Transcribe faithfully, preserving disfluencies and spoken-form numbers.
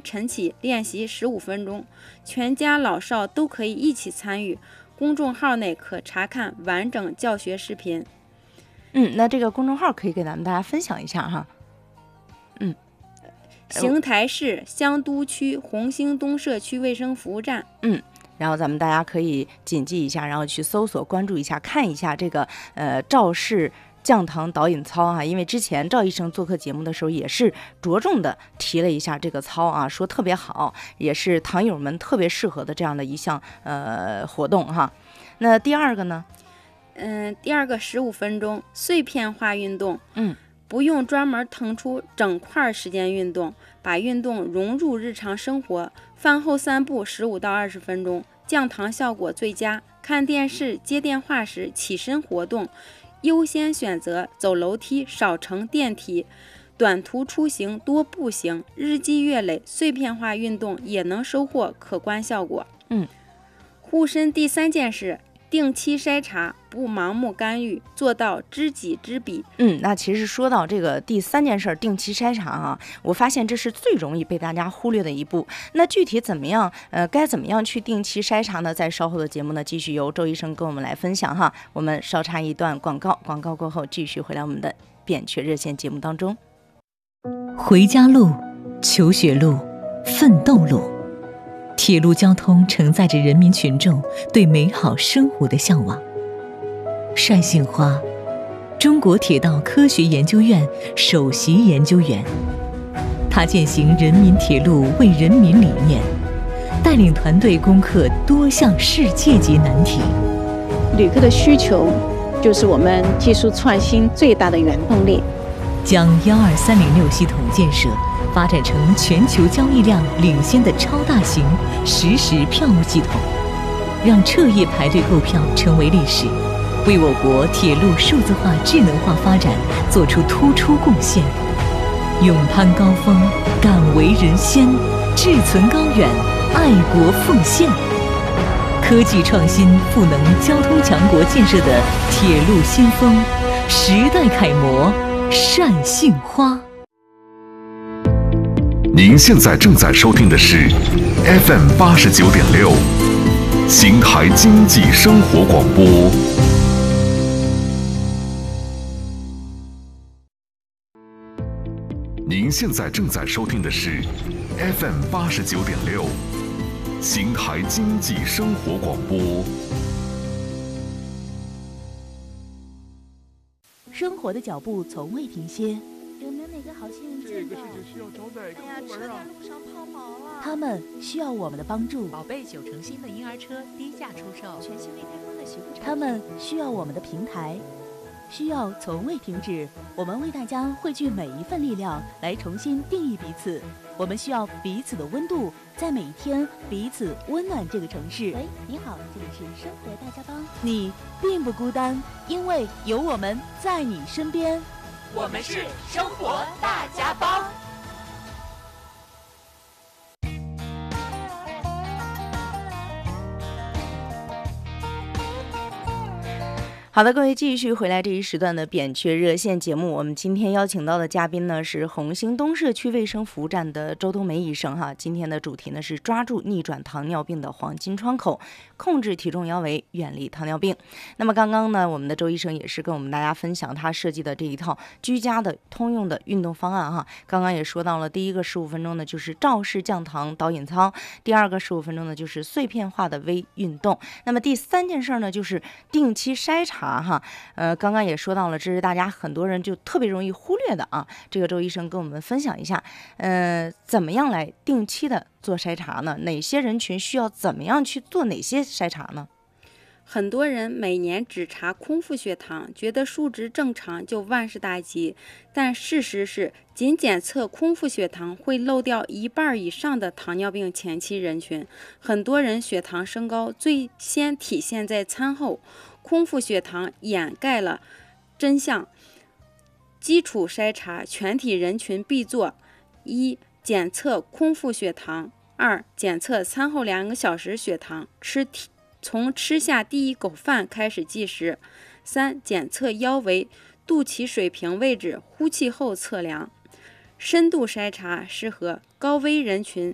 晨起练习十五分钟，全家老少都可以一起参与。公众号内可查看完整教学视频。 嗯，那这个公众号可以给咱们大家分享一下哈。嗯， 邢台市香都区红星东社区卫生服务站。 嗯。然后咱们大家可以谨记一下，然后去搜索关注一下，看一下这个呃赵氏降糖导引操啊，因为之前赵医生做客节目的时候也是着重的提了一下这个操啊，说特别好，也是糖友们特别适合的这样的一项呃活动哈。那第二个呢？ 嗯，第二个十五分钟碎片化运动， 嗯， 不用专门腾出整块时间运动，把运动融入日常生活。饭后散步十五到二十分钟，降糖效果最佳。看电视、接电话时起身活动，优先选择走楼梯，少乘电梯。短途出行多步行，日积月累，碎片化运动也能收获可观效果。 嗯， 护身第三件事。定期筛查，不盲目干预，做到知己知彼。 嗯，那其实说到这个第三件事，定期筛查啊，我发现这是最容易被大家忽略的一步。那具体怎么样，呃，该怎么样去定期筛查呢？在稍后的节目呢，继续由周医生跟我们来分享哈。我们稍插一段广告，广告过后继续回来我们的扁鹊热线节目当中。 回家路、求学路、奋斗路。铁路交通承载着人民群众对美好生活的向往。单杏花，中国铁道科学研究院首席研究员，他践行人民铁路为人民理念，带领团队攻克多项世界级难题。 旅客的需求就是我们技术创新最大的原动力。 将幺二三零六系统建设发展成全球交易量领先的超大型实时票务系统，让彻夜排队购票成为历史，为我国铁路数字化智能化发展做出突出贡献。勇攀高峰，敢为人先，志存高远，爱国奉献。科技创新赋能交通强国建设的铁路先锋，时代楷模单杏花。 您现在正在收听的是 F M 八十九点六，邢台经济生活广播。您现在正在收听的是 F M 八十九点六，邢台经济生活广播。 生活的脚步从未停歇。 有没有哪个好心人这个事情需要找哪个部门啊？ 路上抛锚了。 他们需要我们的帮助。 宝贝九成新的婴儿车低价出售， 全新未开封的洗护产品。 他们需要我们的平台，需要从未停止。我们为大家汇聚每一份力量，来重新定义彼此。我们需要彼此的温度，在每一天彼此温暖这个城市。 喂，你好，这里是生活大家帮。 你并不孤单，因为有我们在你身边。 我们是生活大家帮。 好的，各位继续回来这一时段的扁鹊热线节目。我们今天邀请到的嘉宾呢是红星东社区卫生服务站的周冬梅医生哈。今天的主题呢是抓住逆转糖尿病的黄金窗口，控制体重腰围，远离糖尿病。那么刚刚呢，我们的周医生也是跟我们大家分享他设计的这一套居家的通用的运动方案哈。刚刚也说到了，第一个十五分钟呢就是赵氏降糖导引操，第二个十五分钟呢就是碎片化的微运动。那么第三件事呢就是定期筛查。哈，呃，刚刚也说到了，这是大家很多人就特别容易忽略的啊。这个周医生跟我们分享一下，呃，怎么样来定期的做筛查呢？哪些人群需要怎么样去做哪些筛查呢？ 很多人每年只查空腹血糖，觉得数值正常就万事大吉，但事实是，仅检测空腹血糖会漏掉一半以上的糖尿病前期人群。很多人血糖升高最先体现在餐后，空腹血糖掩盖了真相。基础筛查全体人群必做：一、检测空腹血糖；二、检测餐后两个小时血糖，吃从吃下第一口饭开始计时；三、检测腰围，肚脐水平位置呼气后测量。深度筛查适合高危人群，